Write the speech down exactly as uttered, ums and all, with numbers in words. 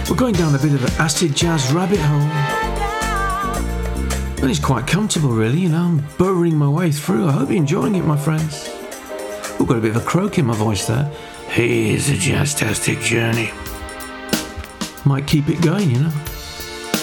We're going down a bit of an acid jazz rabbit hole. But it's quite comfortable, really, you know. I'm burrowing my way through. I hope you're enjoying it, my friends. We've got a bit of a croak in my voice there. Here's a jazztastic journey. Might keep it going, you know.